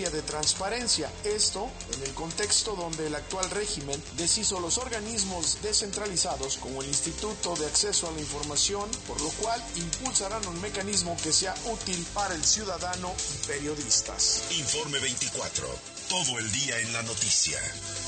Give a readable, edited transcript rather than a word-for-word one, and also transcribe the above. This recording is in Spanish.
materia de transparencia. Esto en el contexto donde el actual régimen deshizo los organismos descentralizados como el Instituto de Acceso a la Información, por lo cual impulsarán un mecanismo que sea útil para el ciudadano y periodistas. Informe 24. Todo el día en la noticia.